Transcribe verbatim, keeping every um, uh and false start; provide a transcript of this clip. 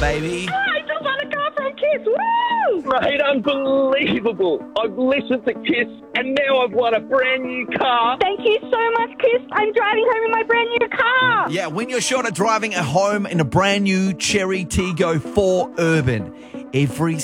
baby. I just won a car from Kiss. Woo! Mate, unbelievable. I've listened to Kiss and now I've won a brand new car. Thank you so much, Kiss. I'm driving home in my brand new car. Yeah, win your shot at driving at home in a brand new Cherry Tiggo four Urban. Every